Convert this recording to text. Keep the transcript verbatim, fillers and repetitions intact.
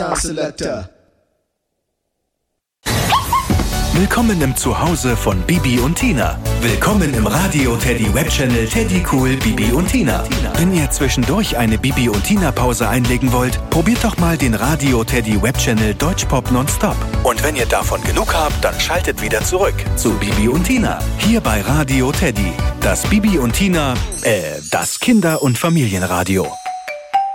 Dance Selector. Willkommen im Zuhause von Bibi und Tina. Willkommen im Radio Teddy Webchannel Teddy Cool Bibi und Tina. Wenn ihr zwischendurch eine Bibi und Tina Pause einlegen wollt, probiert doch mal den Radio Teddy Webchannel Deutschpop Nonstop. Und wenn ihr davon genug habt, dann schaltet wieder zurück zu Bibi und Tina. Hier bei Radio Teddy. Das Bibi und Tina, äh, das Kinder- und Familienradio.